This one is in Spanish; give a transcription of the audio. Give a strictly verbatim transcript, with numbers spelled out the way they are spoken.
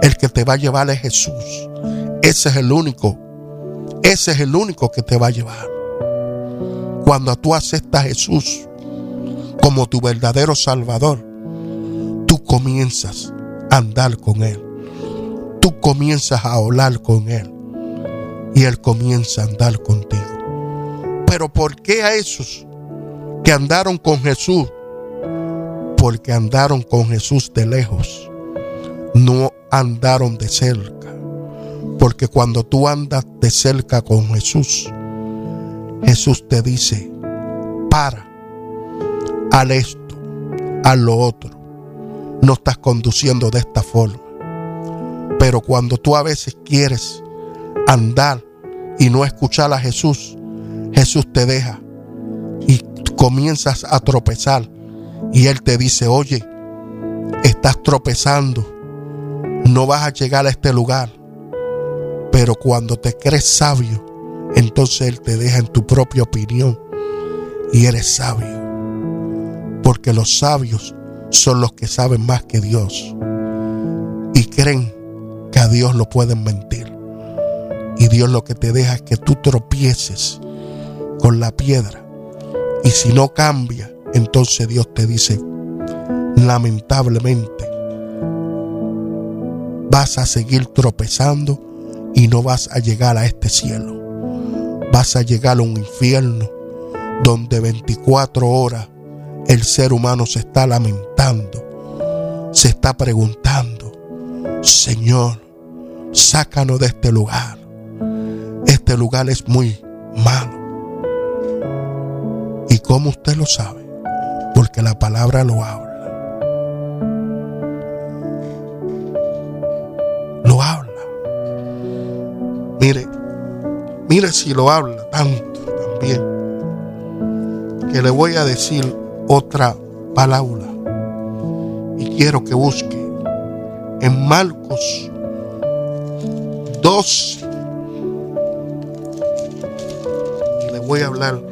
El que te va a llevar es Jesús. Ese es el único. Ese es el único que te va a llevar. Cuando tú aceptas a Jesús como tu verdadero Salvador, tú comienzas a andar con Él. Tú comienzas a hablar con Él. Y Él comienza a andar contigo. Pero ¿por qué a esos que andaron con Jesús? Porque andaron con Jesús de lejos. No andaron de cerca. Porque cuando tú andas de cerca con Jesús, Jesús te dice: para, haz esto, haz lo otro. No estás conduciendo de esta forma. Pero cuando tú a veces quieres andar y no escuchar a Jesús, Jesús te deja y comienzas a tropezar. Y Él te dice: oye, estás tropezando, no vas a llegar a este lugar. Pero cuando te crees sabio, entonces Él te deja en tu propia opinión y eres sabio. Porque los sabios son los que saben más que Dios y creen que a Dios lo pueden mentir. Y Dios lo que te deja es que tú tropieces con la piedra. Y si no cambia, entonces Dios te dice: lamentablemente vas a seguir tropezando y no vas a llegar a este cielo. Vas a llegar a un infierno donde veinticuatro horas el ser humano se está lamentando, se está preguntando: Señor, sácanos de este lugar. Este lugar es muy malo. ¿Y cómo usted lo sabe? Porque la palabra lo habla. Lo habla. Mire, mire si lo habla tanto también, que le voy a decir otra palabra. Y quiero que busque en Marcos doce. Y le voy a hablar